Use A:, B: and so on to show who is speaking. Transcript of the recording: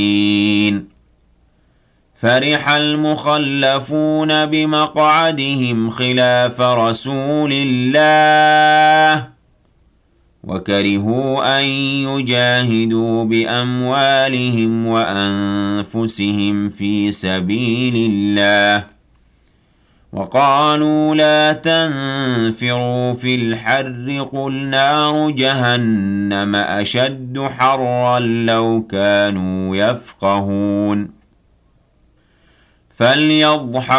A: فرح المخلفون بمقعدهم خلاف رسول الله وكرهوا أن يجاهدوا بأموالهم وأنفسهم في سبيل الله وقالوا لا تنفروا في الحر قل نار جهنم أشد حرا لو كانوا يفقهون فليضحكوا